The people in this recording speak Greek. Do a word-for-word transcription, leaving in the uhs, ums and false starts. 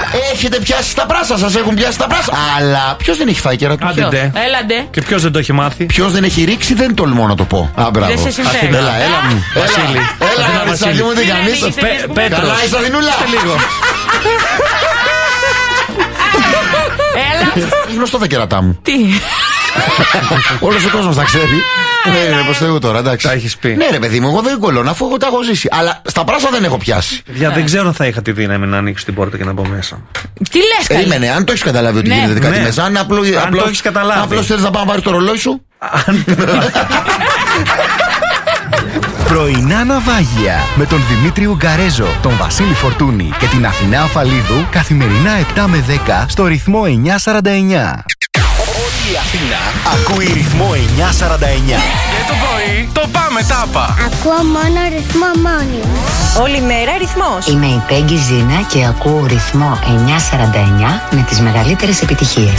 Έχετε πιάσει τα πράσα, σας έχουν πιάσει τα πράσα. Αλλά ποιος δεν έχει φάει κερατούχια? Άντε. Έλαντε. Και ποιος δεν το έχει μάθει? Ποιος δεν έχει ρίξει, δεν τολμώ να το πω. Α, μπράβο. Δεν σε συμφέρει. Έλα, έλα μου. Βασίλη. Έλα, έλα, Βασίλη μου, τι κάνεις? Πέτρος. Καλά, είσαι Αδεινούλα. Λίγο. Έλα. Γνωστό τα κερατά μου. Τι. Όλος ο κόσμος τα ξέρει. Ναι, ναι, πως το εγώ τώρα, εντάξει. Τα έχεις πει. Ναι, ρε παιδί μου, εγώ δεν κολλώνω αφού εγώ τα έχω ζήσει. Αλλά στα πράσα δεν έχω πιάσει. Για δεν ξέρω αν θα είχα τη δύναμη να ανοίξω την πόρτα και να μπω μέσα. Τι λες, καλή. Περίμενε, αν το έχεις καταλάβει ότι Ναι. γίνεται κάτι Ναι. μέσα, αν απλό, Αν απλώς, το έχεις καταλάβει. απλώς θέλεις να πάω να πάρεις το ρολόι σου. Πρωινά ναυάγια με τον Δημήτρη Ουγκαρέζο, τον Βασίλη Φορτούνη και την Αθηνά Αφαλίδου καθημερινά επτά με δέκα στο ρυθμό εννιά σαράντα εννιά. Όλη η Αθήνα ακούει ρυθμό εννιά σαράντα εννιά. Και το πρωί το πάμε τάπα. Ακούω μόνο ρυθμό μόνιμο. Όλη μέρα ρυθμός. Είμαι η Πέγγι Ζήνα και ακούω ρυθμό εννιά σαράντα εννιά με τις μεγαλύτερες επιτυχίες.